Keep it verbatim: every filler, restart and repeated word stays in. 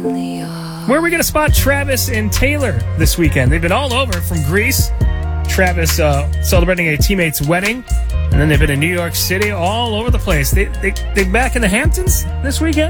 Where are we going to spot Travis and Taylor this weekend? They've been all over from Greece. Travis uh, celebrating a teammate's wedding. And then they've been in New York City, all over the place. They, they, they back in the Hamptons this weekend?